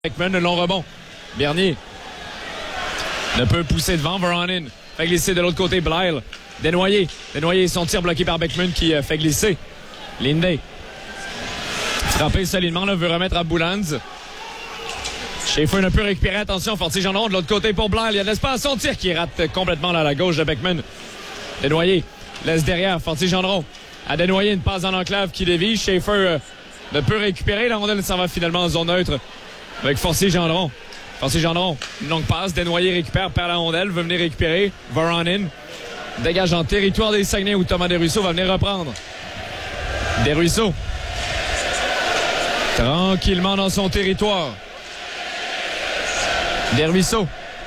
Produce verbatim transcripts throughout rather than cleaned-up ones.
Beckman, le long rebond. Bernier ne peut pousser devant. Voronin fait glisser de l'autre côté. Blyle. Desnoyers. Desnoyers, son tir bloqué par Beckman qui euh, fait glisser. Linday. Frappé solidement, là, veut remettre à Boulands. Schaefer ne peut récupérer. Attention, Fortier Gendron de l'autre côté pour Blyle. Il y a de l'espace. Son tir qui rate complètement là, à la gauche de Beckman. Desnoyers laisse derrière. Fortier Gendron. À Desnoyers, une passe dans l'enclave qui dévie. Schaefer euh, ne peut récupérer. La rondelle s'en va finalement en zone neutre avec Fortier Gendron. Fortier Gendron, une longue passe. Desnoyers récupère, perd la rondelle, veut venir récupérer. Voronin dégage en territoire des Saguenay où Thomas Desruisseaux va venir reprendre. Desruisseaux. Tranquillement dans son territoire. Desruisseaux.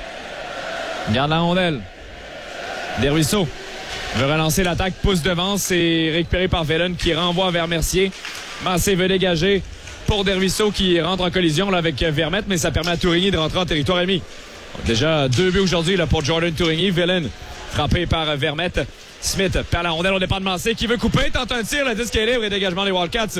Garde la rondelle. Desruisseaux veut relancer l'attaque, pousse devant. C'est récupéré par Velen qui renvoie vers Mercier. Mercier veut dégager pour Desruisseaux qui rentre en collision là, avec Vermette, mais ça permet à Tourigny de rentrer en territoire ennemi. Déjà deux buts aujourd'hui là, pour Jordan Tourigny. Velen frappé par Vermette. Smith perd la rondelle au départ de Mercier qui veut couper, tente un tir, le disque est libre et dégagement des Wildcats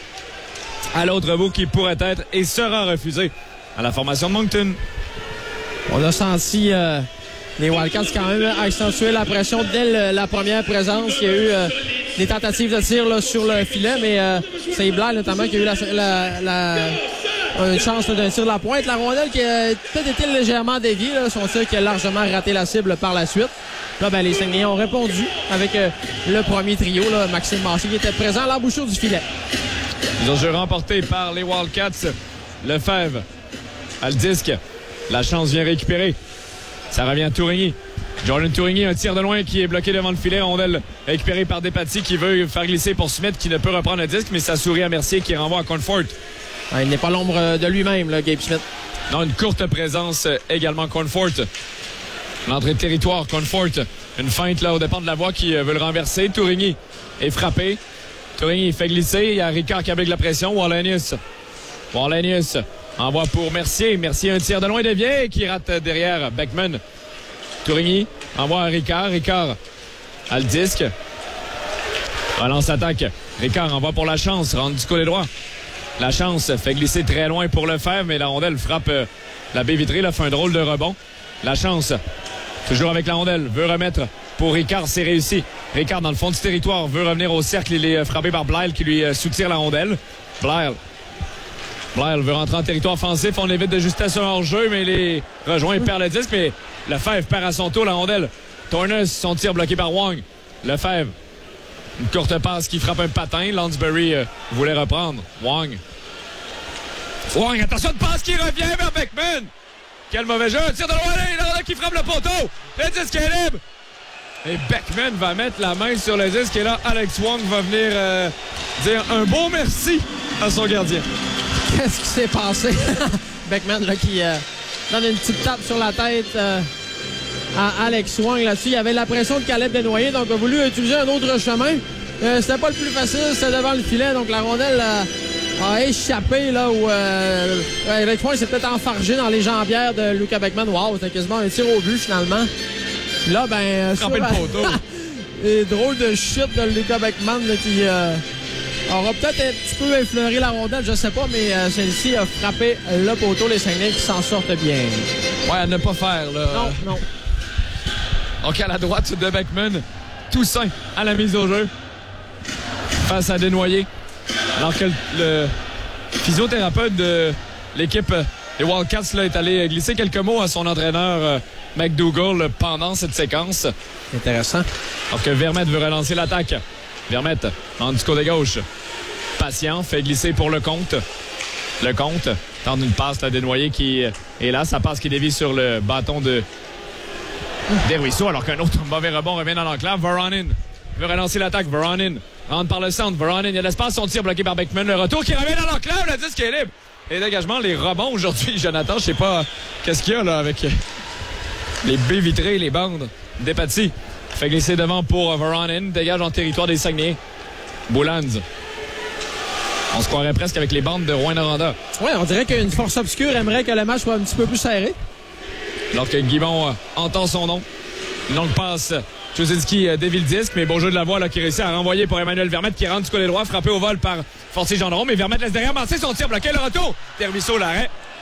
à l'autre bout qui pourrait être et sera refusé à la formation de Moncton. On a senti euh, les Wildcats quand même accentuer la pression dès le, la première présence. Il y a eu euh, des tentatives de tir là, sur le filet, mais euh, c'est Blyle notamment qui a eu la, la, la, une chance d'un tir de la pointe. La rondelle qui a peut-être été légèrement déviée, là, son tir qui a largement raté la cible par la suite. Là, ben, les Saguenayens ont répondu avec euh, le premier trio, là, Maxime Massé qui était présent à l'embouchure du filet. Ils ont jeu remporté par les Wildcats. Lefebvre à le disque. La chance vient récupérer. Ça revient à Tourigny. Jordan Tourigny, un tir de loin qui est bloqué devant le filet. Rondelle récupérée par Despatie qui veut faire glisser pour Smith qui ne peut reprendre le disque, mais ça sourit à Mercier qui renvoie à Cornfort. Ouais, il n'est pas l'ombre de lui-même, là, Gabe Smith. Non, une courte présence également Cornfort. L'entrée de territoire, Cornfort. Une feinte là au départ de la voie qui veut le renverser. Tourigny est frappé. Tourigny fait glisser. Il y a Ricard qui avec la pression. Wallenius. Wallenius envoie pour Mercier. Mercier un tir de loin dévié qui rate derrière Beckman. Tourigny envoie à Ricard. Ricard à le disque. Relance attaque. Ricard envoie pour la chance. Rentre du côté droit. La chance fait glisser très loin pour Lefebvre, mais la rondelle frappe euh, la baie vitrée. Là, fait un drôle de rebond. La chance, toujours avec la rondelle, veut remettre pour Ricard. C'est réussi. Ricard dans le fond du territoire veut revenir au cercle. Il est frappé par Blyle qui lui euh, soutire la rondelle. Blyle. Blyle veut rentrer en territoire offensif. On évite de justesse un hors-jeu, mais il est rejoint. Il perd le disque, mais Lefebvre perd à son tour la rondelle. Tornes, son tir bloqué par Wong. Lefebvre. Une courte passe qui frappe un patin. Lansbury euh, voulait reprendre. Wong. Wong, attention de passe qui revient vers Beckman. Quel mauvais jeu. Un tir de loin. Là, qui frappe le poteau. Le disque est libre. Et Beckman va mettre la main sur le disque. Et là, Alex Wong va venir euh, dire un beau merci à son gardien. Qu'est-ce qui s'est passé? Beckman là, qui euh, donne une petite tape sur la tête euh, à Alex Wong là-dessus. Il y avait la pression de Caleb Desnoyers, donc a voulu utiliser un autre chemin. Euh, c'était pas le plus facile, c'était devant le filet, donc la rondelle euh, a échappé là où euh, Alex Wong s'est peut-être enfargé dans les jambières de Luca Beckman. Wow, c'était quasiment un tir au but finalement. Là, ben... Euh, sur, le poteau. Et drôle de chute de Luca Beckman là, qui... Euh, aura peut-être un petit peu effleuré la rondelle, je sais pas, mais euh, celle-ci a frappé le poteau. Les Saguenay qui s'en sortent bien. Ouais, à ne pas faire, là. Non, non. Donc, à la droite de Beckman, Toussaint à la mise au jeu face à Desnoyers. Alors que le, le physiothérapeute de l'équipe des Wildcats là, est allé glisser quelques mots à son entraîneur euh, McDougall pendant cette séquence. Intéressant. Alors que Vermette veut relancer l'attaque. Vermette, en du côté gauche. Patient, fait glisser pour le compte. Le compte tente une passe à Desnoyers qui est là. Sa passe qui dévie sur le bâton de Desruisseaux, alors qu'un autre mauvais rebond revient dans l'enclave. Voronin veut relancer l'attaque. Voronin rentre par le centre. Voronin, il y a de l'espace. Son tir bloqué par Beckman. Le retour qui revient dans l'enclave. Le disque est libre. Et dégagement, les rebonds aujourd'hui, Jonathan, je sais pas qu'est-ce qu'il y a là avec les baies vitrées, les bandes. Despatie fait glisser devant pour Voronin. Dégage en territoire des Saguenay. Boulands. On se croirait presque avec les bandes de Rouyn-Noranda. Oui, on dirait qu'une force obscure aimerait que le match soit un petit peu plus serré. Alors que Guimond euh, entend son nom. Une longue passe. Chosinski euh, dévie le disque, mais beau jeu de la voie là, qui réussit à renvoyer pour Emmanuel Vermette qui rentre du côté droit, frappé au vol par Fortier Gendron. Mais Vermette laisse derrière Massé son tir bloqué. Le retour. Desruisseaux l'arrêt.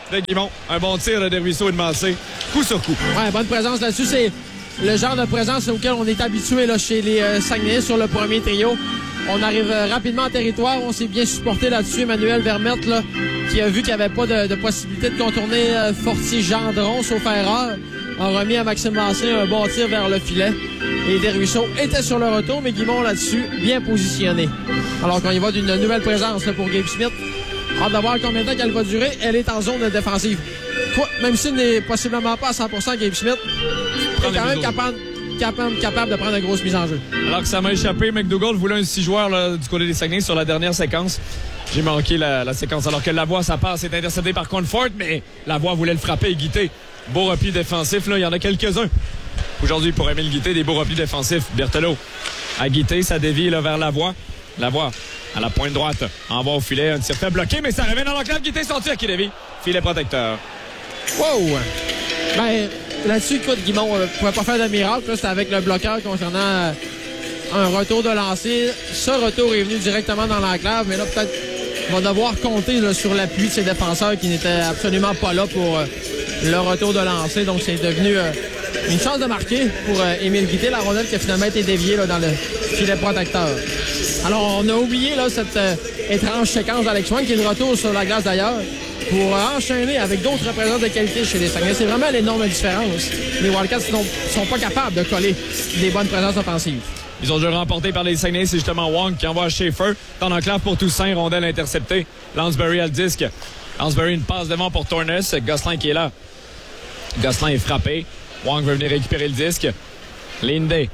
de Guimont. Un bon tir de Desruisseaux et de Massé, coup sur coup. Ouais, bonne présence là-dessus. C'est le genre de présence auquel on est habitué là, chez les euh, Saguenayens sur le premier trio. On arrive euh, rapidement en territoire. On s'est bien supporté là-dessus. Emmanuel Vermette, là, qui a vu qu'il n'y avait pas de, de possibilité de contourner euh, Fortier-Gendron, sauf erreur, a remis à Maxime Massé un bon tir vers le filet. Et Desruisseaux était sur le retour, mais Guimont là-dessus, bien positionné. Alors qu'on y va d'une nouvelle présence là, pour Gabe Smith. Hâte de voir combien de temps qu'elle va durer. Elle est en zone défensive. Quoi, même s'il n'est possiblement pas à cent pour cent Gabe Smith, il est quand même capable, capable, capable de prendre une grosse mise en jeu. Alors que ça m'a échappé, McDougall voulait un six joueurs là, du côté des Saguenay sur la dernière séquence. J'ai manqué la, la séquence. Alors que Lavoie, ça passe, est intercepté par Comfort, mais Lavoie voulait le frapper et Guité. Beau repli défensif, là, il y en a quelques-uns. Aujourd'hui, pour Émile Guité, des beaux replis défensifs. Berthelot à Guité, ça dévie là, vers Lavoie. Lavoie à la pointe droite, envoie au filet, un tir fait bloqué, mais ça revient dans l'enclave. Guité, son tir qui dévie. Filet protecteur. Wow! Ben, là-dessus, écoute, Guimont ne euh, pouvait pas faire de miracle. C'était avec le bloqueur concernant euh, un retour de lancer. Ce retour est venu directement dans l'enclave, mais là, peut-être, on va devoir compter là, sur l'appui de ses défenseurs qui n'étaient absolument pas là pour euh, le retour de lancer. Donc, c'est devenu euh, une chance de marquer pour euh, Émile Guité, la rondelle qui a finalement été déviée là, dans le filet protecteur. Alors, on a oublié là, cette euh, étrange séquence d'Alex Wang qui est de retour sur la glace d'ailleurs pour euh, enchaîner avec d'autres représentants de qualité chez les Saguenay. C'est vraiment l'énorme différence. Les Wildcats ne sont, sont pas capables de coller des bonnes présences offensives. Ils ont déjà remporté par les Saguenay. C'est justement Wang qui envoie Schaefer dans l'enclave pour Toussaint. Rondelle interceptée. Lansbury a le disque. Lansbury, une passe devant pour Tornes. Gosselin qui est là. Gosselin est frappé. Wang veut venir récupérer le disque. Linde.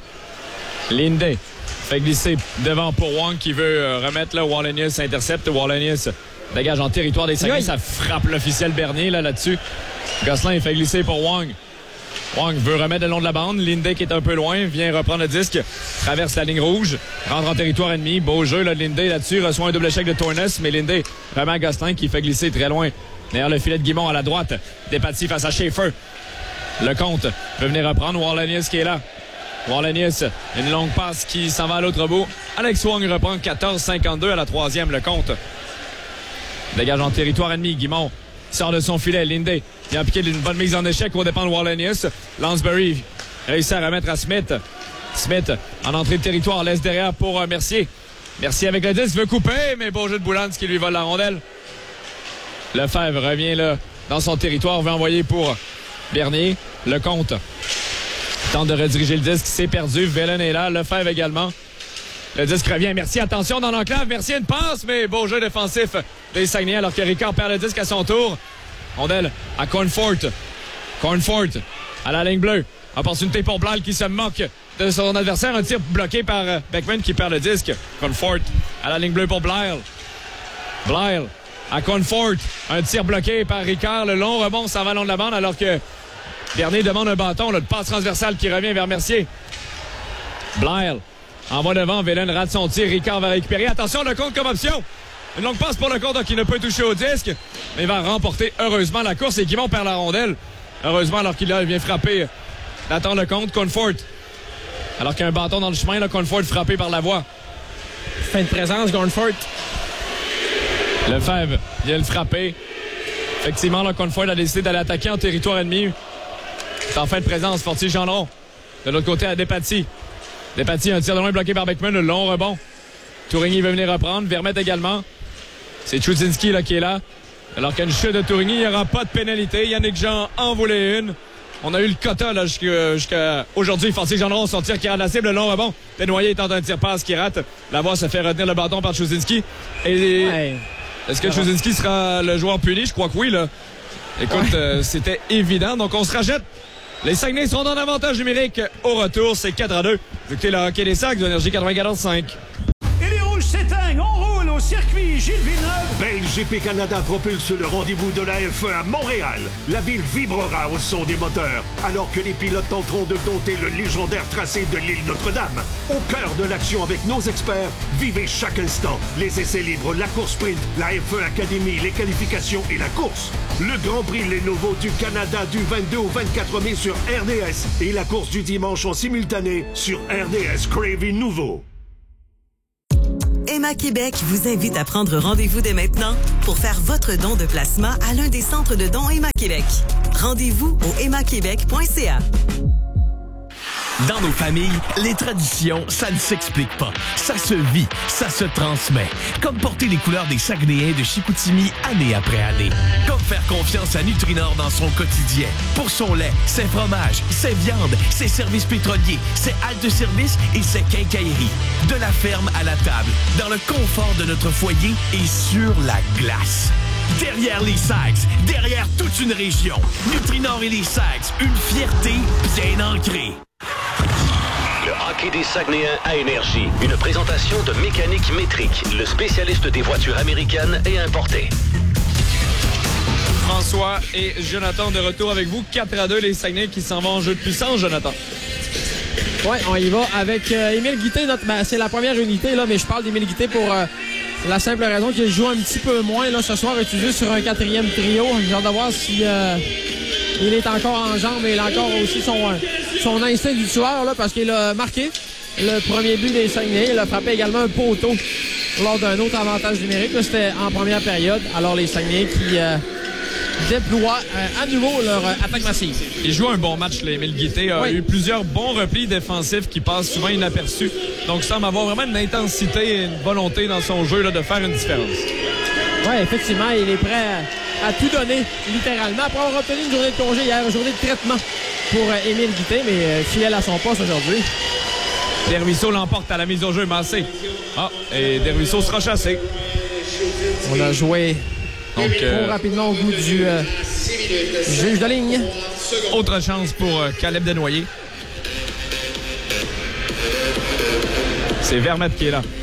Linde fait glisser devant pour Wang qui veut euh, remettre là. Wallenius intercepte. Wallenius dégage en territoire des Saguenay. Ça frappe l'officiel Bernier là, là-dessus. Gosselin fait glisser pour Wang. Wang veut remettre le long de la bande. Linde qui est un peu loin vient reprendre le disque. Traverse la ligne rouge. Rentre en territoire ennemi. Beau jeu là, de Linde là-dessus. Reçoit un double échec de Tornes. Mais Linde remet à Gosselin qui fait glisser très loin. Derrière le filet de Guimont à la droite. Despatie face à Schaefer. Lecomte veut venir reprendre. Wallenius qui est là. Wallenius, une longue passe qui s'en va à l'autre bout. Alex Wang reprend quatorze cinquante-deux à la troisième. Lecomte dégage en territoire ennemi. Guimont sort de son filet. Linde vient appliquer une bonne mise en échec au dépend de Wallenius. Lansbury réussit à remettre à Smith. Smith en entrée de territoire laisse derrière pour euh, Mercier. Mercier avec le disque veut couper, mais beau jeu de Boulans qui lui vole la rondelle. Lefebvre revient là dans son territoire, veut envoyer pour Bernier. Lecomte tente de rediriger le disque, c'est perdu. Velen est là, Lefebvre également. Le disque revient. Mercier, attention dans l'enclave. Mercier une passe, mais beau jeu défensif des Saguenay alors que Ricard perd le disque à son tour. Rondelle à Cornfort. Cornfort à la ligne bleue. Opportunité pour Blal qui se moque de son adversaire. Un tir bloqué par Beckman qui perd le disque. Cornfort à la ligne bleue pour Blal. Blal à Cornfort. Un tir bloqué par Ricard. Le long rebond s'en va le long de la bande alors que Bernier demande un bâton. Le passe transversal qui revient vers Mercier. Blal envoie devant. Velen rate son tir. Ricard va récupérer. Attention, le compte comme option. Une longue passe pour le compte qui ne peut toucher au disque, mais va remporter heureusement la course et Guimont perd la rondelle. Heureusement, alors qu'il vient frapper Nathan Lecomte, Cornfort. Alors qu'il y a un bâton dans le chemin, là, Cornfort frappé par Lavoie. Fin de présence, Cornfort. Lefebvre vient le frapper. Effectivement, là, Cornfort a décidé d'aller attaquer en territoire ennemi. C'est en fin de présence, Fortier-Gendron. De l'autre côté, à Despatie. Despatie, un tir de loin bloqué par Beckman, le long rebond. Tourigny veut venir reprendre, Vermette également. C'est Chudzinski là, qui est là. Alors qu'il y a une chute de Tourigny, il n'y aura pas de pénalité. Yannick Jean en voulait une. On a eu le quota là, jusqu'à, jusqu'à aujourd'hui. Fortier-Gendron, son tir qui rate la cible, le long rebond. Desnoyers tente un tir-passe qui rate. Lavoie se fait retenir le bâton par Chudzinski. Et ouais. Est-ce que Chudzinski sera le joueur puni? Je crois que oui. Là. Écoute, ouais. euh, c'était évident. Donc on se rachète. Les Saguenay sont en avantage numérique au retour. C'est quatre à deux. Vous écoutez le hockey des Sacs de Énergie quatre-vingt-quatorze cinq. S'éteignent, on roule au circuit Gilles Villeneuve. Belle G P Canada propulse le rendez-vous de la F un à Montréal. La ville vibrera au son des moteurs, alors que les pilotes tenteront de dompter le légendaire tracé de l'île Notre-Dame. Au cœur de l'action avec nos experts, vivez chaque instant. Les essais libres, la course sprint, la F un Academy, les qualifications et la course. Le Grand Prix Lenovo du Canada du vingt-deux au vingt-quatre mai sur R D S et la course du dimanche en simultané sur R D S Crave Nouveau. Emma Québec vous invite à prendre rendez-vous dès maintenant pour faire votre don de plasma à l'un des centres de dons Emma Québec. Rendez-vous au emma québec point c a. Dans nos familles, les traditions, ça ne s'explique pas. Ça se vit, ça se transmet. Comme porter les couleurs des Saguenayens de Chicoutimi année après année. Comme faire confiance à Nutrinor dans son quotidien. Pour son lait, ses fromages, ses viandes, ses services pétroliers, ses haltes de service et ses quincailleries. De la ferme à la table, dans le confort de notre foyer et sur la glace. Derrière les Sags, derrière toute une région. Nutrinor et les Sags, une fierté bien ancrée. Le hockey des Saguenayens à Énergie. Une présentation de Mécanique Métrique, le spécialiste des voitures américaines et importées. François et Jonathan de retour avec vous. quatre à deux, les Saguenayens qui s'en vont en jeu de puissance, Jonathan. Oui, on y va avec euh, Émile Guité. Notre, ben, c'est la première unité, là, mais je parle d'Émile Guité pour euh, la simple raison qu'il joue un petit peu moins là, ce soir, utilisé sur un quatrième trio. J'ai hâte de voir si euh, il est encore en jambes, mais il a encore aussi son... Euh, son instinct du tueur, là, parce qu'il a marqué le premier but des Saguenayens. Il a frappé également un poteau lors d'un autre avantage numérique. Là, c'était en première période. Alors, les Saguenayens qui euh, déploient euh, à nouveau leur euh, attaque massive. Il joue un bon match, l'Émile Guité. A oui. eu plusieurs bons replis défensifs qui passent souvent inaperçus. Donc, il semble avoir vraiment une intensité et une volonté dans son jeu là, de faire une différence. Oui, effectivement, il est prêt à, à tout donner, littéralement. Après avoir obtenu une journée de congé hier, une journée de traitement pour euh, Émile Guité, mais euh, fidèle à son poste aujourd'hui. Desruisseaux l'emporte à la mise au jeu, Massé. Ah, et Desruisseaux sera chassé. On a joué Donc, euh, trop rapidement au goût du euh, juge de ligne. Autre chance pour euh, Caleb Desnoyers. C'est Vermette qui est là.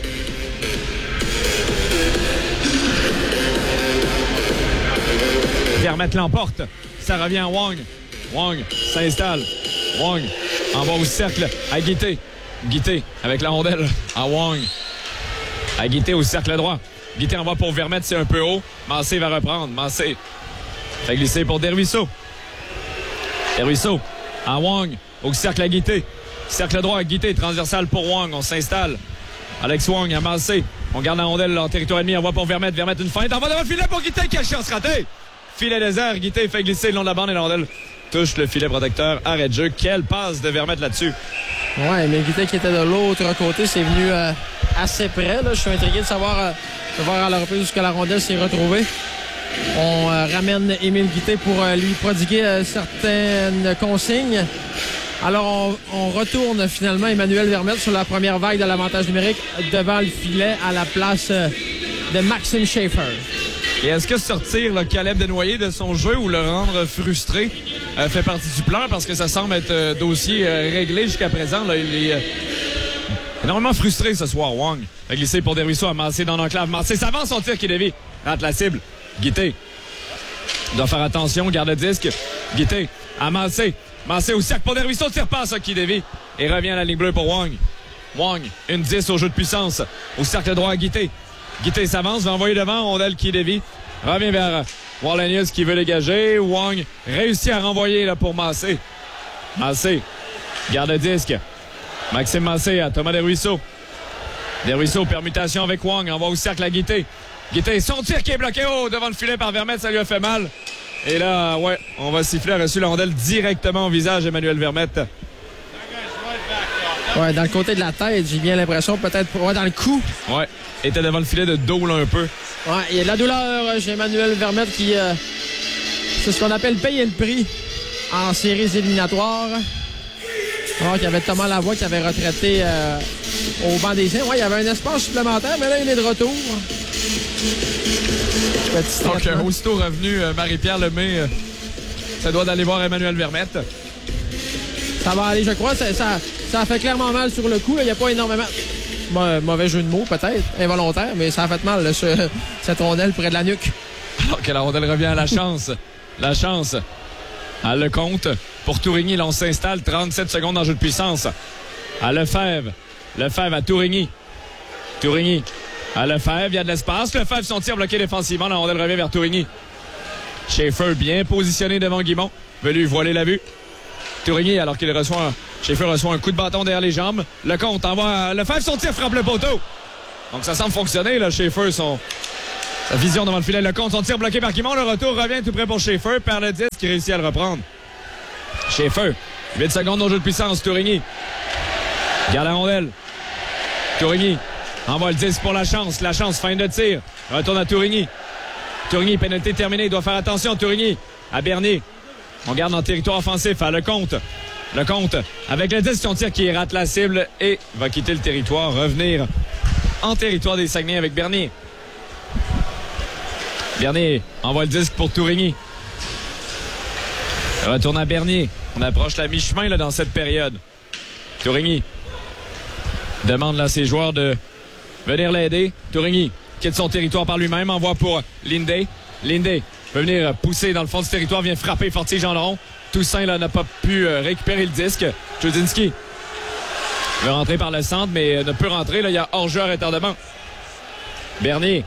Vermette l'emporte. Ça revient à Wong. Wong s'installe. Wong envoie au cercle à Guité. Guité avec la rondelle à Wong. À Guité au cercle droit. Guité envoie pour Vermette, c'est un peu haut. Massé va reprendre. Massé fait glisser pour Desruisseaux. Desruisseaux à Wong au cercle à Guité. Cercle droit à Guité, transversal pour Wong. On s'installe. Alex Wong à Massé. On garde la rondelle en territoire ennemi. Envoie pour Vermette. Vermette une feinte. Envoie devant le filet pour Guité. Quelle chance ratée. Filet désert. Guité fait glisser le long de la bande et la rondelle touche le filet protecteur. Arrêt de jeu. Quelle passe de Vermette là-dessus. Ouais, mais Guité qui était de l'autre côté, c'est venu euh, assez près. Là. Je suis intrigué de savoir, euh, de voir à la reprise jusqu'à la rondelle s'est retrouvée. On euh, ramène Émile Guité pour euh, lui prodiguer euh, certaines consignes. Alors, on, on retourne finalement Emmanuel Vermette sur la première vague de l'avantage numérique devant le filet à la place euh, de Maxime Schaefer. Et est-ce que sortir le Caleb Desnoyers de son jeu ou le rendre frustré euh, fait partie du plan? Parce que ça semble être euh, dossier euh, réglé jusqu'à présent. Là, il est euh, énormément frustré ce soir, Wong. A glissé pour Desruisseaux à Massé dans l'enclave. Massé s'avance son tir qui dévie. Rate la cible. Guité doit faire attention, garde le disque. Guité à Massé. Massé au cercle pour Desruisseaux, tire pas ça qui dévie. Et revient à la ligne bleue pour Wong. Wong, une dix au jeu de puissance. Au cercle droit à Guité. Guité s'avance, va envoyer devant, rondelle qui dévie. Revient vers Wallenius qui veut dégager. Wong réussit à renvoyer là, pour Massé. Massé garde le disque. Maxime Massé à Thomas Desruisseaux. Desruisseaux, permutation avec Wong, envoie au cercle à Guité. Guité, son tir qui est bloqué haut devant le filet par Vermette, ça lui a fait mal. Et là, ouais, on va siffler, a reçu la rondelle directement au visage Emmanuel Vermette. Ouais, dans le côté de la tête, j'ai bien l'impression, peut-être ouais, dans le cou. Ouais, était devant le filet de dos là un peu. Ouais, il y a de la douleur chez Emmanuel Vermette qui, euh, c'est ce qu'on appelle payer le prix en séries éliminatoires. Alors qu'il y avait Thomas Lavoie qui avait retraité euh, au banc des siens. Ouais, il y avait un espace supplémentaire, mais là, il est de retour. Petit Donc, euh, aussitôt revenu, euh, Marie-Pierre Lemay, euh, ça doit d'aller voir Emmanuel Vermette. Ça va aller, je crois. Ça, ça, ça a fait clairement mal sur le coup. Il n'y a pas énormément... Bon, mauvais jeu de mots, peut-être, involontaire, mais ça a fait mal, là, ce, cette rondelle près de la nuque. Alors que la rondelle revient à la chance. La chance. À Lecomte. Pour Tourigny, là, on s'installe. trente-sept secondes en jeu de puissance. À Lefebvre. Lefebvre à Tourigny. Tourigny. À Lefebvre, il y a de l'espace. Lefebvre, son tir bloqué défensivement. La rondelle revient vers Tourigny. Schaefer bien positionné devant Guimont. Veut lui voiler la vue. Tourigny, alors qu'il reçoit un... Schaefer reçoit un coup de bâton derrière les jambes. Lecomte envoie Lefebvre, son tir frappe le poteau. Donc ça semble fonctionner, là, Schaefer, son... sa vision devant le filet. Le compte, son tir bloqué par Guimond. Le retour revient tout près pour Schaefer. Perd le disque, qui réussit à le reprendre. Schaefer, huit secondes au jeu de puissance. Tourigny garde la rondelle. Tourigny envoie le disque pour la chance. La chance, fin de tir. Retourne à Tourigny. Tourigny, pénalité terminée. Il doit faire attention. Tourigny à Bernier. On garde en territoire offensif à Lecomte. Lecomte avec le disque, son tir qui rate la cible et va quitter le territoire. Revenir en territoire des Saguenay avec Bernier. Bernier envoie le disque pour Tourigny. Retourne à Bernier. On approche la mi-chemin là, dans cette période. Tourigny demande là, à ses joueurs de venir l'aider. Tourigny quitte son territoire par lui-même. Envoie pour Linday. Linday peut venir pousser dans le fond du territoire. Vient frapper Fortier Gendron. Toussaint là, n'a pas pu euh, récupérer le disque. Chudzinski veut rentrer par le centre, mais euh, ne peut rentrer. Là, il y a hors-jeu à retardement. Bernier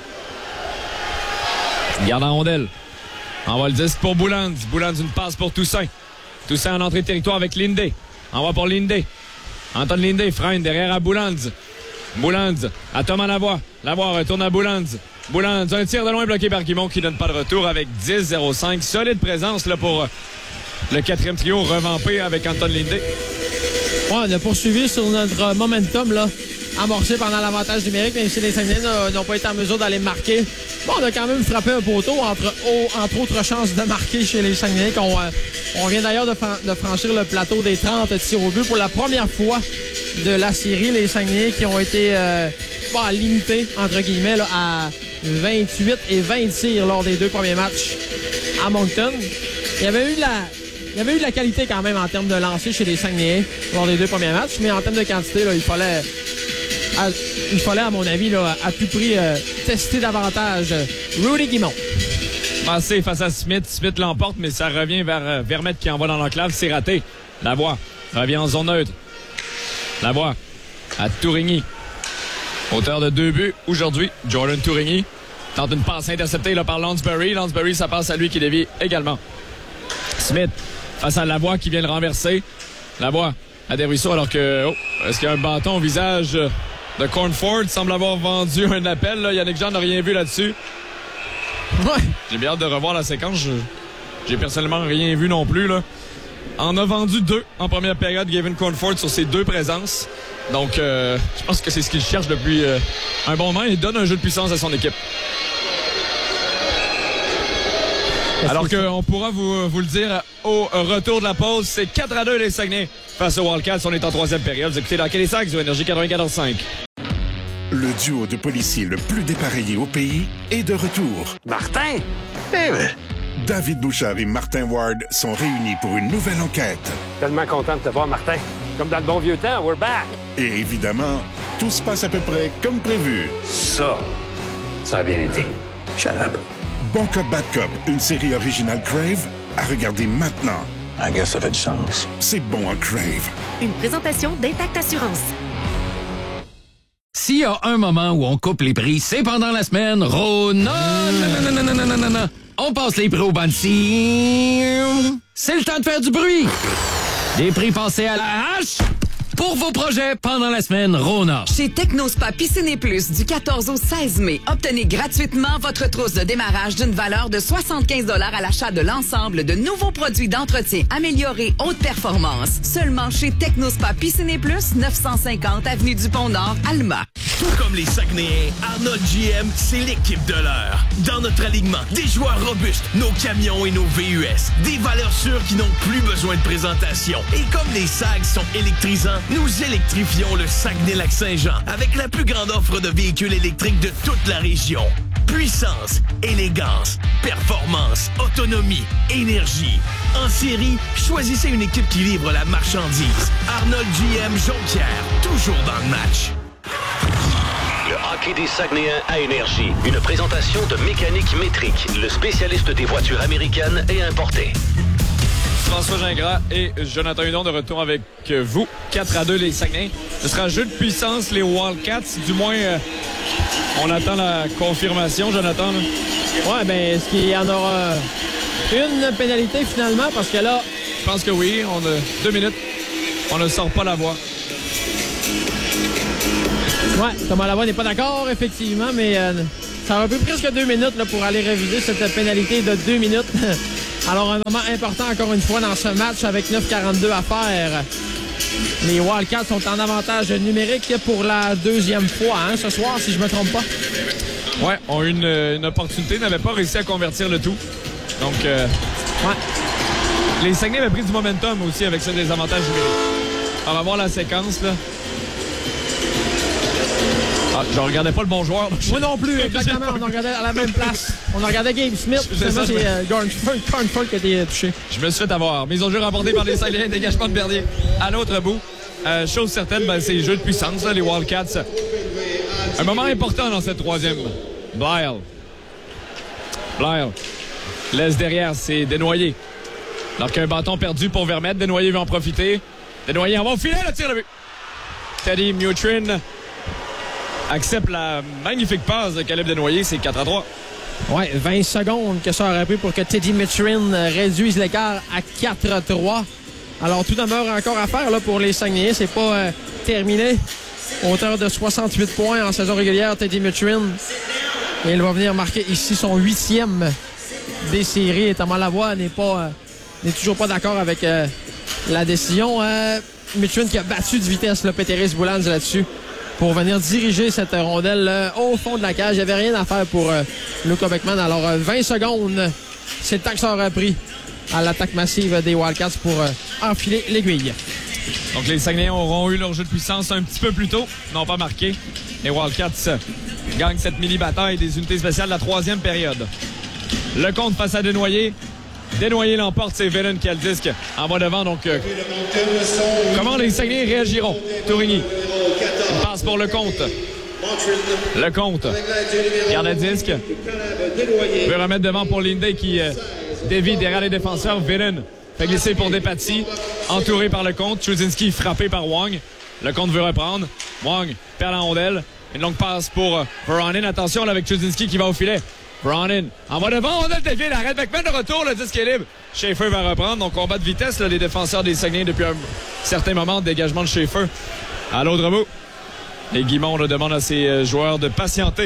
garde la rondelle. Envoie le disque pour Boulands. Boulands, une passe pour Toussaint. Toussaint en entrée de territoire avec Linday. Envoie pour Linday. Anton Linday freine derrière à Boulands. Boulands à Thomas Lavoie. Lavoie retourne à Boulands. Boulands, un tir de loin bloqué par Guimond qui ne donne pas de retour avec dix zéro cinq. Solide présence là, pour le quatrième trio revampé avec Anton Linday. Ouais, on a poursuivi sur notre momentum là, amorcé pendant l'avantage numérique, même si les Saguenay n'ont pas été en mesure d'aller marquer. Bon, on a quand même frappé un poteau, entre, entre autres chances de marquer chez les Saguenay. On, euh, on vient d'ailleurs de, de franchir le plateau des trente tirs au but pour la première fois de la série. Les Saguenay qui ont été euh, bon, limités, entre guillemets, là, à vingt-huit et vingt tirs lors des deux premiers matchs à Moncton. Il y avait eu de la... Il y avait eu de la qualité quand même en termes de lancer chez les Saguenayens lors des deux premiers matchs, mais en termes de quantité, là, il fallait, à, il fallait, à mon avis, là, à tout prix, euh, tester davantage Rudy Guimond. Passé face à Smith. Smith l'emporte, mais ça revient vers euh, Vermette qui envoie dans l'enclave. C'est raté. Lavoie revient en zone neutre. Lavoie à Tourigny. Auteur de deux buts aujourd'hui, Jordan Tourigny tente une passe interceptée là, par Lansbury. Lansbury, ça passe à lui qui dévie également. Smith face à Lavoie qui vient le renverser. Lavoie à Desruisseaux alors que... Oh, est-ce qu'il y a un bâton au visage de Cornford? Il semble avoir vendu un appel. Là. Yannick Jean n'a rien vu là-dessus. Ouais. J'ai bien hâte de revoir la séquence. Je... J'ai personnellement rien vu non plus. Là. En a vendu deux en première période, Gavin Cornford, sur ses deux présences. Donc, euh, je pense que c'est ce qu'il cherche depuis euh, un bon moment. Il donne un jeu de puissance à son équipe. Alors qu'on pourra vous, vous le dire au retour de la pause, c'est quatre à deux les Saguenay face aux Wildcats. On est en troisième période. Vous écoutez dans les Sags ou Énergie quatre-vingt-quatorze cinq. Le duo de policiers le plus dépareillé au pays est de retour. Martin? Eh ben. David Bouchard et Martin Ward sont réunis pour une nouvelle enquête. Tellement content de te voir, Martin. Comme dans le bon vieux temps, we're back. Et évidemment, tout se passe à peu près comme prévu. Ça, ça a bien été. Shut up. Bon Cop, Bad Cop, une série originale Crave, à regarder maintenant. I guess ça fait du sens. C'est bon en Crave. Une présentation d'Intact Assurance. S'il y a un moment où on coupe les prix, c'est pendant la semaine Rona. Non, non, non, non, non, non, non, non. On passe les prix au Bansi. C'est le temps de faire du bruit. Des prix passés à la hache pour vos projets pendant la semaine Rona. Chez Technospa Piscine et Plus, du quatorze au seize mai, obtenez gratuitement votre trousse de démarrage d'une valeur de soixante-quinze dollars à l'achat de l'ensemble de nouveaux produits d'entretien améliorés haute performance. Seulement chez Technospa Piscine et Plus, neuf cent cinquante avenue du Pont-Nord, Alma. Tout comme les Saguenayens, Arnold G M, c'est l'équipe de l'heure. Dans notre alignement, des joueurs robustes, nos camions et nos V U S. Des valeurs sûres qui n'ont plus besoin de présentation. Et comme les Sags sont électrisants, nous électrifions le Saguenay-Lac-Saint-Jean avec la plus grande offre de véhicules électriques de toute la région. Puissance, élégance, performance, autonomie, énergie. En série, choisissez une équipe qui livre la marchandise. Arnold G M Jonquière, toujours dans le match. Le hockey des Saguenayens à Énergie. Une présentation de Mécanique Métrique, le spécialiste des voitures américaines et importées. François Gingras et Jonathan Hudon de retour avec vous. quatre à deux les Saguenay. Ce sera un jeu de puissance, les Wildcats. Du moins, euh, on attend la confirmation, Jonathan. Là. Ouais, ben, est-ce qu'il y en aura une pénalité finalement? Parce que là... Je pense que oui. On a deux minutes. On ne sort pas la voie. Ouais, Thomas Lavoie n'est pas d'accord, effectivement, mais euh, ça aurait pris presque deux minutes là, pour aller réviser cette pénalité de deux minutes. Alors, un moment important, encore une fois, dans ce match avec neuf quarante-deux à faire. Les Wildcats sont en avantage numérique pour la deuxième fois hein, ce soir, si je me trompe pas. Ouais, ont eu une, une opportunité, n'avaient pas réussi à convertir le tout. Donc, euh, ouais. Les Saguenay avaient pris du momentum aussi avec ça des avantages numériques. On va voir la séquence, là. Ah, je regardais pas le bon joueur. Moi non plus, exactement. On regardait à la même place. On regardait Gabe Smith. Finalement, c'est euh, Garnford qui a été touché. Je me suis fait avoir. Mise au jeu remportée par les Saguenay. Dégagement de Bernier. À l'autre bout. Euh, chose certaine, ben, c'est les jeux de puissance, là, les Wildcats. Un moment important dans cette troisième. Blyle. Blyle. Laisse derrière, c'est Desnoyers. Alors qu'un bâton perdu pour Vermette. Desnoyers veut en profiter. Desnoyers en va au filet, le tir de but. Teddy Mutrin accepte la magnifique passe de Caleb Desnoyers, c'est quatre à trois. Ouais, vingt secondes que ça aurait pris pour que Teddy Mutrin réduise l'écart à quatre à trois. Alors, tout demeure encore à faire là, pour les Saguenayens. C'est pas euh, terminé. Auteur de soixante-huit points en saison régulière, Teddy Mutrin. Et il va venir marquer ici son huitième des séries. Et Thomas Lavoie n'est pas, euh, n'est toujours pas d'accord avec euh, la décision. Euh, Mutrin qui a battu de vitesse le Péteris Boulans là-dessus pour venir diriger cette rondelle euh, au fond de la cage. Il n'y avait rien à faire pour euh, Luka Beckman. Alors, euh, vingt secondes, c'est le temps que ça aurait pris à l'attaque massive des Wildcats pour euh, enfiler l'aiguille. Donc, les Saguenayens auront eu leur jeu de puissance un petit peu plus tôt. N'ont pas marqué. Les Wildcats gagnent cette mini-bataille des unités spéciales de la troisième période. Le compte face à Desnoyers. Desnoyers l'emporte, c'est Velen qui a le disque en bas devant. Donc, euh, comment les Saguenayens réagiront? Tourigny. Une passe pour le compte. Le compte. Garde le disque. Veut remettre devant pour Linday qui euh, dévie derrière les défenseurs. Velen fait glisser pour Despatie. Entouré par le compte. Chuzinski frappé par Wang. Le compte veut reprendre. Wang perd la rondelle. Une longue passe pour euh, Voronin. Attention là, avec Chuzinski qui va au filet. Voronin envoie devant. On a le dévié. L'arrête. Beckman de retour. Le disque est libre. Schaefer va reprendre. Donc, combat de vitesse. Là, les défenseurs des Saguenay depuis un certain moment. Dégagement de Schaefer. À l'autre bout. Et Guimond demande à ses joueurs de patienter.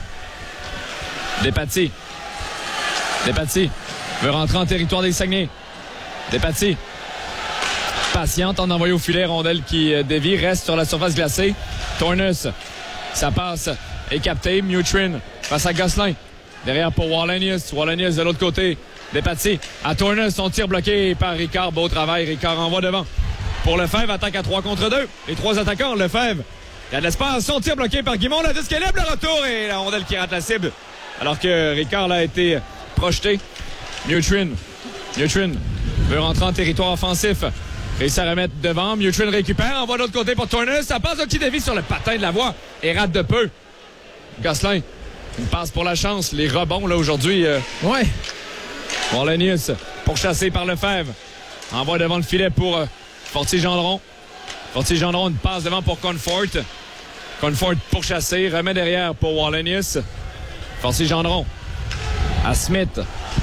Despatie. Despatie veut rentrer en territoire des Saguenay. Despatie. Patiente en envoyant au filet. Rondelle qui dévie. Reste sur la surface glacée. Tornus. Ça passe. Est capté. Mutrin face à Gosselin. Derrière pour Wallenius. Wallenius de l'autre côté. Despatie. À Tornus. Son tir bloqué par Ricard. Beau travail. Ricard envoie devant. Pour Lefebvre. Attaque à trois contre deux. Les trois attaquants. Lefebvre. Il y a de l'espace. Son tir bloqué par Guimond. Le disque est libre. Le retour. Et la rondelle qui rate la cible. Alors que Ricard là, a été projeté. Mutrin. Mutrin veut rentrer en territoire offensif. Réussit à remettre devant. Mutrin récupère. Envoie de l'autre côté pour Tornus. Ça passe au petit dévie sur le patin de la voie. Et rate de peu. Gosselin. Une passe pour la chance. Les rebonds, là, aujourd'hui. Euh... Ouais. Wallenius. Pourchassé par Lefebvre. Envoie devant le filet pour euh, Fortier-Gendron. Fortier-Gendron, une passe devant pour Comfort. Comfort pourchassé. Remet derrière pour Wallenius. Fortier-Gendron. À Smith.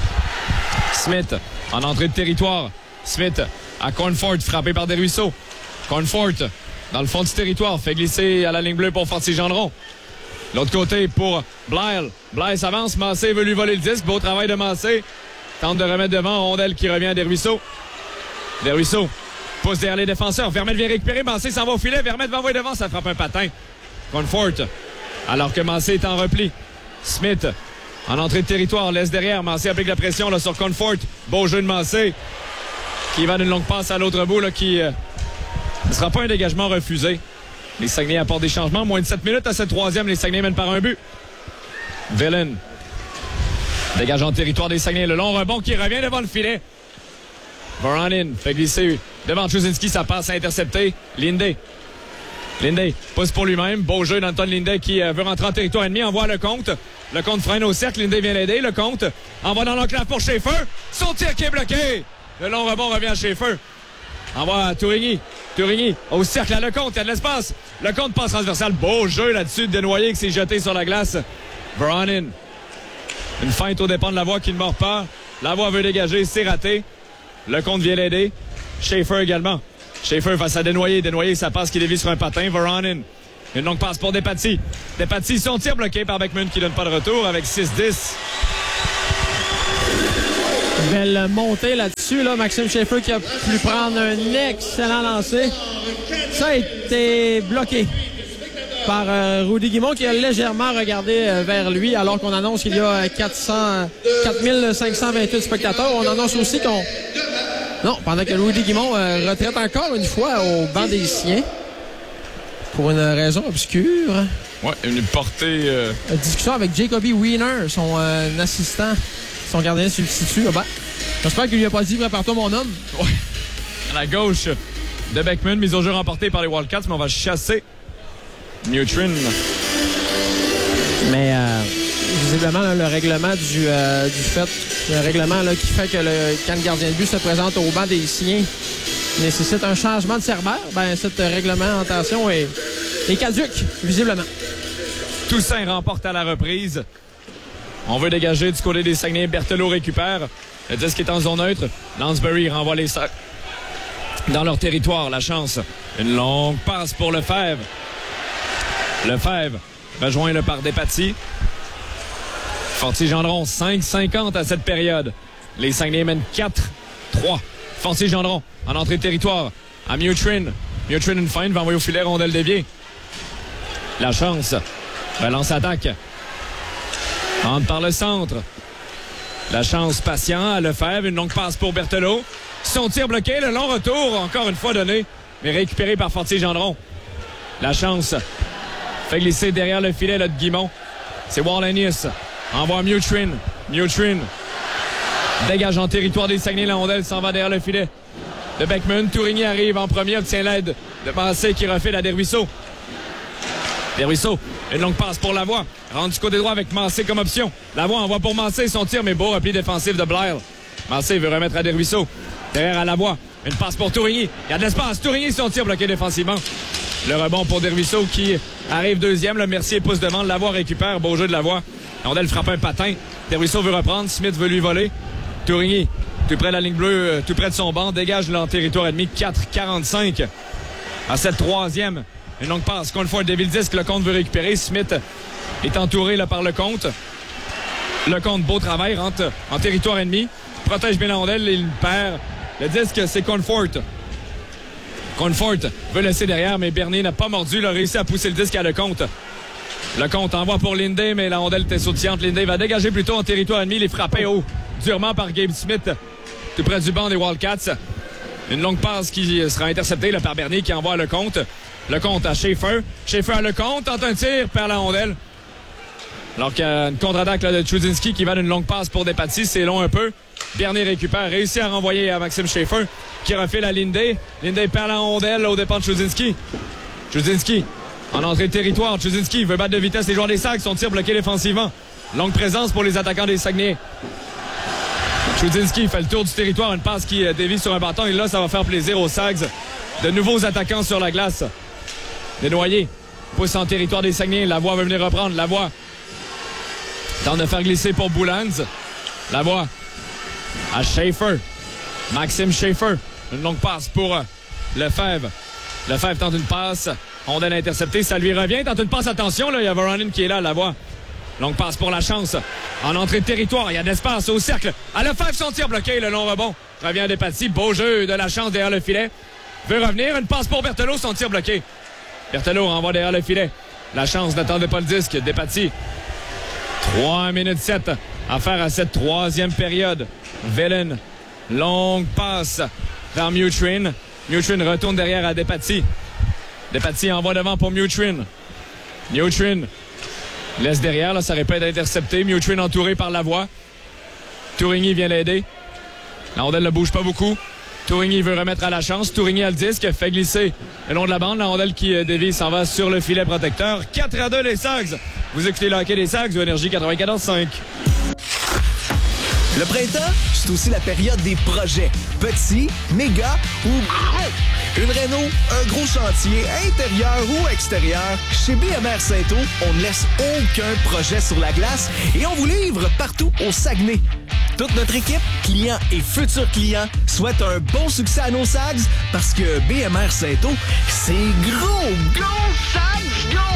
Smith. En entrée de territoire. Smith. À Comfort. Frappé par Desruisseaux. Comfort. Dans le fond du territoire. Fait glisser à la ligne bleue pour Fortier-Gendron. L'autre côté pour Blyle. Blyle s'avance. Massé veut lui voler le disque. Beau travail de Massé. Tente de remettre devant. Rondelle qui revient à Desruisseaux. Desruisseaux pousse derrière les défenseurs. Vermette vient récupérer. Massé s'en va au filet. Vermette va envoyer devant. Ça frappe un patin. Comfort. Alors que Massé est en repli. Smith. En entrée de territoire. Laisse derrière. Massé applique la pression là, sur Comfort. Beau jeu de Massé. Qui va d'une longue passe à l'autre bout. Là, qui euh, ne sera pas un dégagement refusé. Les Saguenay apportent des changements. Moins de sept minutes à cette troisième. Les Saguenay mènent par un but. Velen. Dégage en territoire des Saguenay. Le long rebond qui revient devant le filet. Voronin fait glisser devant Chuzinski. Ça passe à intercepter. Linday. Linday pousse pour lui-même. Beau jeu d'Anton Linday qui euh, veut rentrer en territoire ennemi. Envoie le compte. Le compte freine au cercle. Linday vient l'aider. Le compte envoie dans l'enclave pour Schaefer. Son tir qui est bloqué. Le long rebond revient à Schaefer. Envoie à Tourigny. Tourigny au cercle à Lecomte. Il y a de l'espace. Lecomte passe transversale. Beau jeu là-dessus de Desnoyers qui s'est jeté sur la glace. Voronin. Une feinte au dépend de Lavoie qui ne mord pas. Lavoie veut dégager. C'est raté. Lecomte vient l'aider. Schaefer également. Schaefer face à Desnoyers. Desnoyers, ça passe qui dévie sur un patin. Voronin Une longue passe pour Despatie. Despatie, son tir bloqué par Beckman qui donne pas de retour avec six dix. Belle montée là-dessus. Là. Maxime Schaefer qui a pu prendre un excellent lancer. Ça a été bloqué par euh, Rudy Guimond qui a légèrement regardé euh, vers lui alors qu'on annonce qu'il y a quatre mille cinq cent vingt-huit spectateurs. On annonce aussi qu'on... Non, pendant que Rudy Guimond euh, retraite encore une fois au banc des siens pour une raison obscure. Ouais, une portée... Euh... Une discussion avec Jacoby Wiener, son euh, assistant, son gardien substitut. Ben, j'espère qu'il lui a pas dit « Prépare-toi, mon homme ». Ouais. À la gauche de Beckman, mise au jeu remportée par les Wildcats, mais on va chasser Newtrin. Mais euh, visiblement, là, le règlement du, euh, du fait, le règlement là, qui fait que le, quand le gardien de but se présente au banc des siens nécessite un changement de serveur, ben cette réglementation est, est caduque, visiblement. Toussaint remporte à la reprise. On veut dégager du côté des Saguenay. Berthelot récupère. Le disque est en zone neutre. Lansbury renvoie les sacs dans leur territoire. La chance. Une longue passe pour Lefebvre. Lefebvre rejoint le par Despatie. Fortier-Gendron, cinq cinquante à cette période. Les Saguenay mènent quatre trois. Fortier-Gendron en entrée de territoire à Newtrin. Newtrin, une feinte, va envoyer au filet, rondelle déviée. La chance. Relance attaque. Entre par le centre. La chance patient à Lefebvre. Une longue passe pour Berthelot. Son tir bloqué. Le long retour, encore une fois donné, mais récupéré par Fortier-Gendron. La chance. Fait glisser derrière le filet là, de Guimond. C'est Wallenius. Envoie Newtrin. Newtrin. Dégage en territoire des Saguenay. La rondelle s'en va derrière le filet de Beckman. Tourigny arrive en premier. Obtient l'aide de Massé qui refile à Desruisseaux. Desruisseaux. Une longue passe pour Lavoie. Rentre du côté droit avec Massé comme option. Lavoie envoie pour Massé son tir, mais beau repli défensif de Blair. Massé veut remettre à Desruisseaux. Derrière à Lavoie. Une passe pour Tourigny. Il y a de l'espace. Tourigny, son tir bloqué défensivement. Le rebond pour Desruisseaux qui arrive deuxième. Le Mercier pousse devant. Lavoie récupère. Beau jeu de Lavoie. Rondelle frappe un patin. Desruisseaux veut reprendre. Smith veut lui voler. Tourigny, tout près de la ligne bleue, tout près de son banc. Dégage dans le territoire ennemi. quatre quarante-cinq à cette troisième. Une longue passe. Encore une fois, Deville disque. Le compte veut récupérer. Smith est entouré là, par le compte. Le compte, beau travail, rentre en territoire ennemi. Protège bien la rondelle. Il perd. Le disque, c'est Comfort. Comfort veut laisser derrière, mais Bernier n'a pas mordu. Il a réussi à pousser le disque à le compte. Le compte envoie pour Linday, mais la rondelle était sautillante. Linday va dégager plutôt en territoire ennemi. Il est frappé haut, durement par Gabe Smith, tout près du banc des Wildcats. Une longue passe qui sera interceptée là, par Bernier qui envoie le compte. Le compte à Schaefer. Schaefer a le compte, tente un tir, perd la rondelle. Alors qu'il y a une contre-attaque là, de Chudzinski qui va d'une longue passe pour Despatie. C'est long un peu. Bernier récupère, réussit à renvoyer à Maxime Schaefer qui refile à Linday. Linday perd la rondelle là, au dépend de Chudzinski. Chudzinski en entrée de territoire. Chudzinski veut battre de vitesse les joueurs des Sags. Son tir bloqué défensivement. Longue présence pour les attaquants des Saguenay. Chudzinski fait le tour du territoire. Une passe qui dévie sur un bâton. Et là, ça va faire plaisir aux Sags. De nouveaux attaquants sur la glace. Desnoyers pousse en territoire des Saguenay. Lavoie veut venir reprendre. Lavoie tente de faire glisser pour Boulans. Lavoie à Schaefer. Maxime Schaefer. Une longue passe pour Lefebvre. Lefebvre tente une passe. Rondelle interceptée. Ça lui revient. Tente une passe. Attention, là, il y a Voronin qui est là. Lavoie. Longue passe pour la chance. En entrée de territoire, il y a de l'espace au cercle. À Lefebvre, son tir bloqué. Le long rebond revient à Despatie. Beau jeu de la chance derrière le filet. Veut revenir. Une passe pour Berthelot. Son tir bloqué. Berthelot renvoie derrière le filet. La chance n'attendait pas le disque. Despatie. trois minutes sept à faire à cette troisième période. Velen. Longue passe vers Newtrin. Newtrin retourne derrière à Despatie. Despatie envoie devant pour Newtrin. Newtrin laisse derrière, là, ça répète intercepté. Newtrin entouré par Lavoie. Tourigny vient l'aider. La rondelle ne bouge pas beaucoup. Tourigny veut remettre à la chance. Tourigny a le disque, fait glisser le long de la bande. La rondelle qui dévie s'en va sur le filet protecteur. quatre à deux les Sags. Vous écoutez le hockey des Sags, Énergie quatre-vingt-quatorze cinq. Le printemps, c'est aussi la période des projets. Petits, méga ou gros. Une réno, un gros chantier, intérieur ou extérieur. Chez B M R Saint-Eau, on ne laisse aucun projet sur la glace et on vous livre partout au Saguenay. Toute notre équipe, clients et futurs clients, souhaite un bon succès à nos Sags parce que B M R Saint-Eau, c'est gros, gros Sags Go!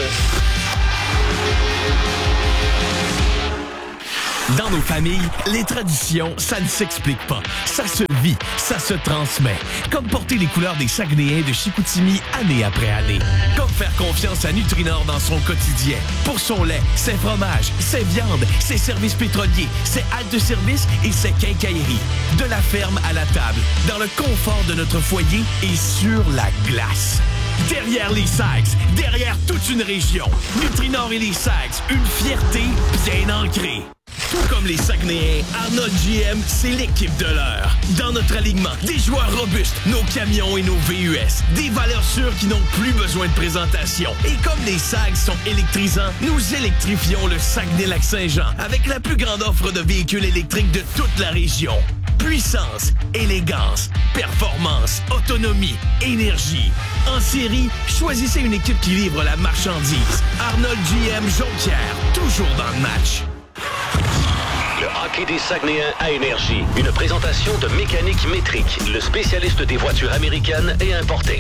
Dans nos familles, les traditions, ça ne s'explique pas. Ça se vit, ça se transmet. Comme porter les couleurs des Saguenayens de Chicoutimi année après année. Comme faire confiance à Nutrinor dans son quotidien. Pour son lait, ses fromages, ses viandes, ses services pétroliers, ses haltes de service et ses quincailleries. De la ferme à la table, dans le confort de notre foyer et sur la glace. Derrière les Sags, derrière toute une région, Nutrinor et les Sags, une fierté bien ancrée. Tout comme les Saguenayens, Arnold G M, c'est l'équipe de l'heure. Dans notre alignement, des joueurs robustes, nos camions et nos V U S. Des valeurs sûres qui n'ont plus besoin de présentation. Et comme les Sags sont électrisants, nous électrifions le Saguenay-Lac-Saint-Jean avec la plus grande offre de véhicules électriques de toute la région. Puissance, élégance, performance, autonomie, énergie. En série, choisissez une équipe qui livre la marchandise. Arnold G M Jonquière, toujours dans le match. Le hockey des Saguenayens à Énergie. Une présentation de Mécanique Métrique, le spécialiste des voitures américaines et importées.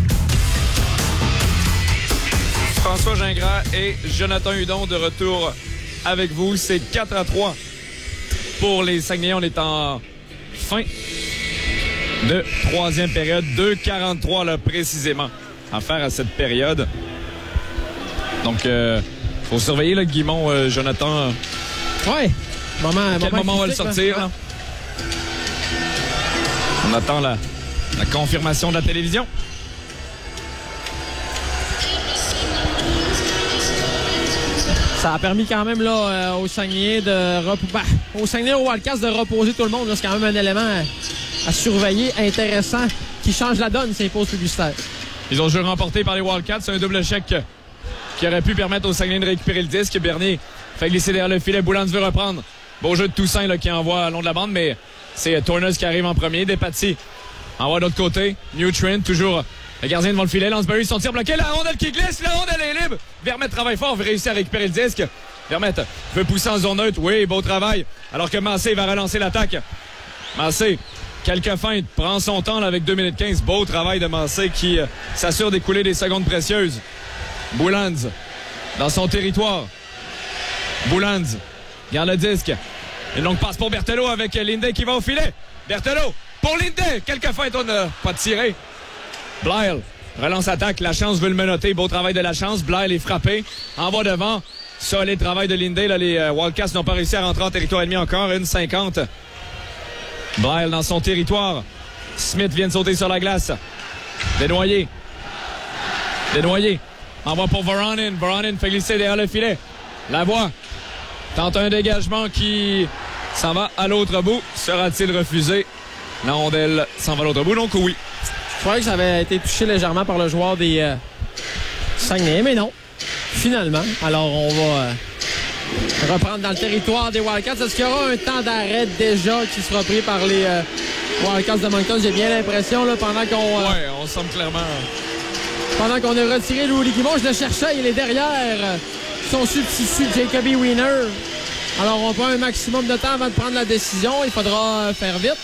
François Gingras et Jonathan Hudon de retour avec vous. C'est quatre à trois pour les Saguenayens. On est en fin de troisième période. deux quarante-trois là, précisément à faire à cette période. Donc, il euh, faut surveiller le Guimond, euh, Jonathan. Ouais. Moment, à quel moment, moment on va le sortir? Là? On attend la, la confirmation de la télévision. Ça a permis quand même là, euh, aux Saguenayens de rep... bah, aux Saguenayens aux Wildcats de reposer tout le monde. C'est quand même un élément à, à surveiller intéressant qui change la donne, ces pauses publicitaires. Ils ont le jeu remporté par les Wildcats. C'est un double chèque qui aurait pu permettre aux Saguenayens de récupérer le disque. Bernier fait glisser derrière le filet. Boulans veut reprendre. Beau jeu de Toussaint là, qui envoie long de la bande, mais c'est Tornes qui arrive en premier. Despatie envoie de l'autre côté. New Trent, toujours le gardien devant le filet. Lansbury, son tir bloqué. La rondelle qui glisse. La rondelle est libre. Vermette travaille fort, veut réussir à récupérer le disque. Vermette veut pousser en zone neutre. Oui, beau travail. Alors que Massé va relancer l'attaque. Massé, quelques feintes, prend son temps là, avec deux minutes quinze. Beau travail de Massé qui euh, s'assure d'écouler des secondes précieuses. Boulans dans son territoire. Boulans garde le disque. Une longue passe pour Berthelot avec Linday qui va au filet. Berthelot pour Linday. Quelques feintes, on n'a pas tiré. Blyle relance attaque. La chance veut le menotter. Beau travail de la chance. Blyle est frappé. Envoie devant. Solide travail de Linday. Là, les euh, Wildcats n'ont pas réussi à rentrer en territoire ennemi encore. une cinquante. Blyle dans son territoire. Smith vient de sauter sur la glace. Desnoyers. Desnoyers. Envoie pour Voronin. Voronin fait glisser derrière le filet. Lavoie tente un dégagement qui s'en va à l'autre bout. Sera-t-il refusé? La rondelle s'en va à l'autre bout, donc oui. Je croyais que ça avait été touché légèrement par le joueur des euh, Saguenay, mais non. Finalement. Alors, on va euh, reprendre dans le territoire des Wildcats. Est-ce qu'il y aura un temps d'arrêt déjà qui sera pris par les euh, Wildcats de Moncton? J'ai bien l'impression, là, pendant qu'on... Euh, ouais, on semble clairement... Pendant qu'on a retiré Louis Guimond, je le cherchais, il est derrière son substitut Jacoby Wiener. Alors, on prend un maximum de temps avant de prendre la décision. Il faudra faire vite.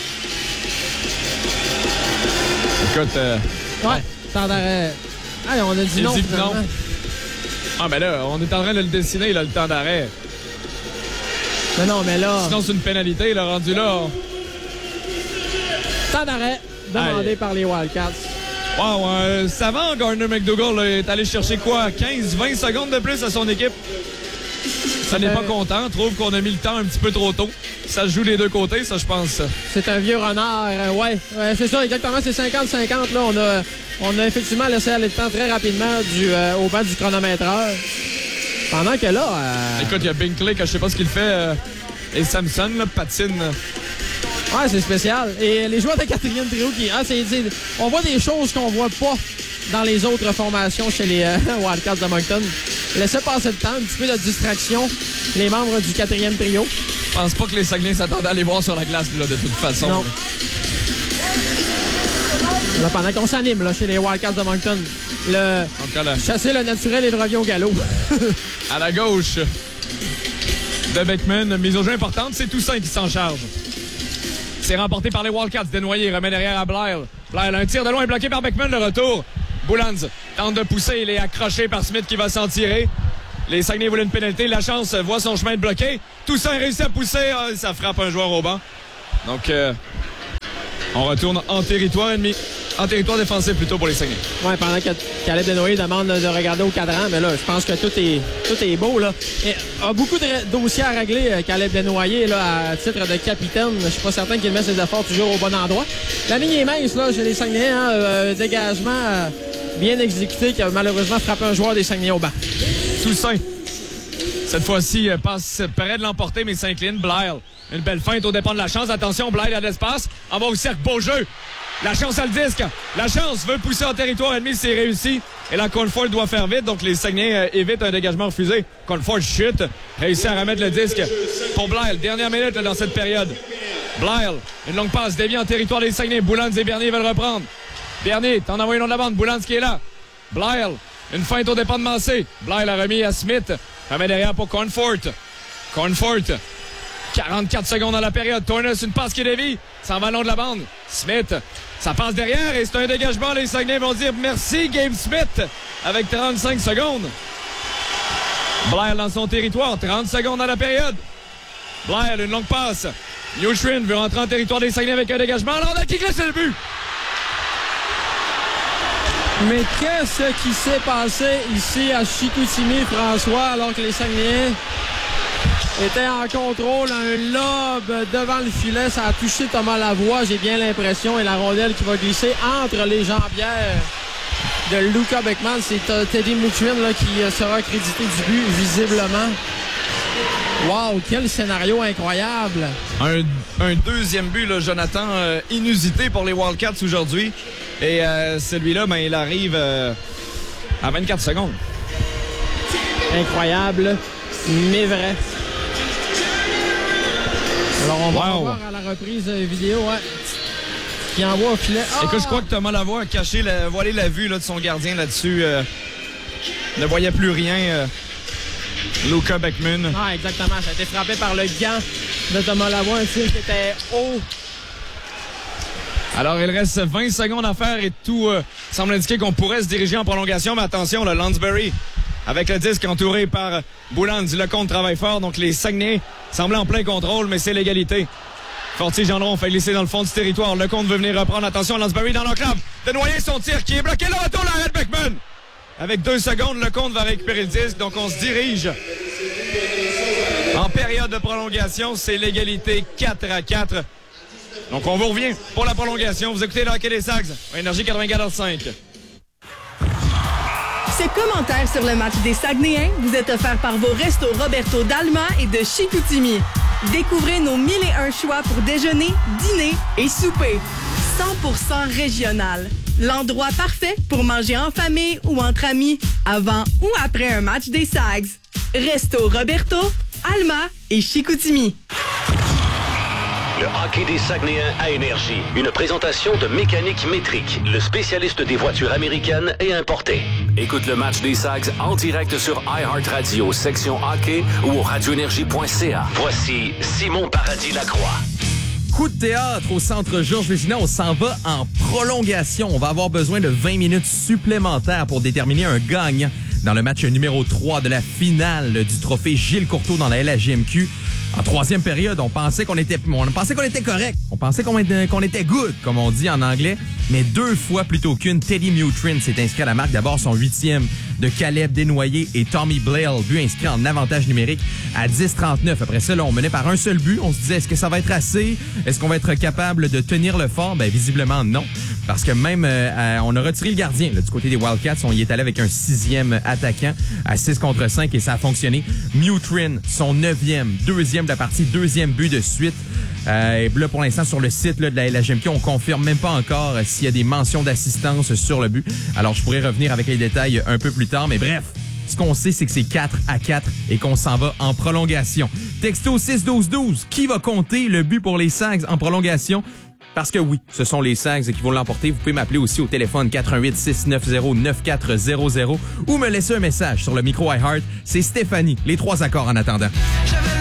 Écoute... Euh... Ouais, temps d'arrêt. Allez, on a dit il non, dit finalement. Non. Ah, ben là, on est en train de le dessiner, là, le temps d'arrêt. Mais non, mais là... Sinon, c'est une pénalité, là, rendu là. On... Temps d'arrêt demandé Aïe. par les Wildcats. Wow, euh, savant, Gardner McDougall là, est allé chercher quoi? quinze vingt secondes de plus à son équipe. Ça n'est euh... pas content. Trouve qu'on a mis le temps un petit peu trop tôt. Ça se joue des deux côtés, ça, je pense. C'est un vieux renard. Euh, ouais, ouais c'est ça, exactement. C'est cinquante cinquante. Là, on a, on a effectivement laissé aller le temps très rapidement du, euh, au bas du chronomètreur. Pendant que là... Euh... Écoute, il y a Binkley, que je sais pas ce qu'il fait. Euh, et Samson, là, patine... Ouais, c'est spécial. Et les joueurs de quatrième trio qui... Ah, c'est, c'est, on voit des choses qu'on voit pas dans les autres formations chez les euh, Wildcats de Moncton. Laissez passer le temps, un petit peu de distraction, les membres du quatrième trio. Je pense pas que les Saguenayens s'attendaient à les voir sur la glace, là, de toute façon. Non. Là, pendant qu'on s'anime là, chez les Wildcats de Moncton, le là. chasser le naturel et le revient au galop. À la gauche. de Beckman. Mise au jeu importante, c'est Toussaint qui s'en charge. C'est remporté par les Wildcats. Desnoyers remet derrière à Blair. Blair, un tir de loin bloqué par Beckman, le retour. Boulans tente de pousser, il est accroché par Smith qui va s'en tirer. Les Saguenay voulaient une pénalité. La Chance voit son chemin de bloqué. Toussaint réussit à pousser. Ah, ça frappe un joueur au banc. Donc, euh, on retourne en territoire ennemi. En territoire défensif plutôt pour les Saguenay. Oui, pendant que Caleb Desnoyers demande de regarder au cadran, mais là, je pense que tout est, tout est beau. Là. Et a beaucoup de dossiers à régler, Caleb Desnoyers, là, à titre de capitaine. Je suis pas certain qu'il met ses efforts toujours au bon endroit. La ligne est mince là, chez les Saguenay. Hein, euh, dégagement euh, bien exécuté qui a malheureusement frappé un joueur des Saguenay au banc. Toussaint, cette fois-ci, passe près de l'emporter, mais s'incline. Blair, une belle feinte au dépend de la Chance. Attention, Blair a de l'espace. En bas au cercle, beau jeu. La Chance a le disque. La Chance veut pousser en territoire ennemi, c'est réussi. Et là, Cornford doit faire vite, donc les Saguenay euh, évitent un dégagement refusé. Cornford chute, réussit à remettre le disque pour Blair. Dernière minute là, dans cette période. Blair, une longue passe, dévie en territoire des Saguenay. Boulans et Bernier veulent reprendre. Bernier, t'en envoies une de la bande. Boulans qui est là. Blair, une feinte au dépend de Massé. Blair l'a remis à Smith. Remet derrière pour Cornford. Cornford. quarante-quatre secondes dans la période. Tornes, une passe qui dévie. S'en va long de la bande. Smith, ça passe derrière et c'est un dégagement. Les Saguenay vont dire merci, Gabe Smith, avec trente-cinq secondes. Blair dans son territoire. trente secondes dans la période. Blair, une longue passe. Newtrin veut rentrer en territoire des Saguenay avec un dégagement. Alors, on a kick là, c'est le but. Mais qu'est-ce qui s'est passé ici à Chicoutimi, François, alors que les Saguenayens étaient en contrôle? Un lob devant le filet, ça a touché Thomas Lavoie, j'ai bien l'impression, et la rondelle qui va glisser entre les jambières de Luca Beckman. C'est Teddy Mutrin là, qui sera crédité du but, visiblement. Wow, quel scénario incroyable! Un, un deuxième but, là, Jonathan, euh, inusité pour les Wildcats aujourd'hui. Et euh, celui-là, ben, il arrive euh, à vingt-quatre secondes. Incroyable, mais vrai. Alors, on va wow. voir à la reprise vidéo, ouais, qui envoie au filet. Oh! Écoute, je crois que Thomas Lavoie a caché, la, voilé la vue là, de son gardien là-dessus. Euh, ne voyait plus rien. Euh, Luca Beckman. Ah, exactement. Ça a été frappé par le gant de Thomas Lavoie, un tir qui était haut. Alors, il reste vingt secondes à faire et tout euh, semble indiquer qu'on pourrait se diriger en prolongation. Mais attention, le Lansbury, avec le disque entouré par Boulans. Lecomte travaille fort, donc les Saguenay semblent en plein contrôle, mais c'est l'égalité. Fortier-Gendron fait glisser dans le fond du territoire. Lecomte veut venir reprendre. Attention, Lansbury dans l'enclave. Desnoyers son tir qui est bloqué. Le retour, l'arrêt de Beckman. Avec deux secondes, Lecomte va récupérer le disque. Donc, on se dirige en période de prolongation. C'est l'égalité quatre à quatre. Donc, on vous revient pour la prolongation. Vous écoutez le hockey des Sags. Énergie quatre-vingt-quatorze cinq. Ce commentaire sur le match des Saguenayens vous est offert par vos restos Roberto d'Alma et de Chicoutimi. Découvrez nos mille et un choix pour déjeuner, dîner et souper. cent pour cent régional. L'endroit parfait pour manger en famille ou entre amis, avant ou après un match des Sags. Resto Roberto, Alma et Chicoutimi. Le hockey des Saguenayens à Énergie. Une présentation de Mécanique Métrique, le spécialiste des voitures américaines et importées. Écoute le match des Sags en direct sur iHeartRadio, section hockey ou au radio énergie point c a. Voici Simon Paradis-Lacroix. Coup de théâtre au centre Georges Vézina. On s'en va en prolongation. On va avoir besoin de vingt minutes supplémentaires pour déterminer un gagnant dans le match numéro trois de la finale du trophée Gilles Courteau dans la L H J M Q. En troisième période, on pensait qu'on était, on pensait qu'on était correct. On pensait qu'on était, qu'on était good, comme on dit en anglais. Mais deux fois plutôt qu'une, Teddy Mutrin s'est inscrit à la marque. D'abord son huitième de Caleb Desnoyers et Tommy Blair, but inscrit en avantage numérique à dix trente-neuf. Après ça, là, on menait par un seul but. On se disait, est-ce que ça va être assez? Est-ce qu'on va être capable de tenir le fort? Ben, visiblement, non. Parce que même, euh, on a retiré le gardien. Là, du côté des Wildcats, on y est allé avec un sixième attaquant à six contre cinq et ça a fonctionné. Mutrin, son neuvième, deuxième de la partie, deuxième but de suite. Euh, et là, pour l'instant, sur le site là, de la L H J M Q, on confirme même pas encore euh, s'il y a des mentions d'assistance sur le but. Alors, je pourrais revenir avec les détails un peu plus tard, mais bref. Ce qu'on sait, c'est que c'est quatre à quatre et qu'on s'en va en prolongation. Texto six douze douze, qui va compter le but pour les Sags en prolongation? Parce que oui, ce sont les Sags qui vont l'emporter. Vous pouvez m'appeler aussi au téléphone quatre un huit six neuf zéro neuf quatre zéro zéro ou me laisser un message sur le micro iHeart. C'est Stéphanie, les trois accords en attendant.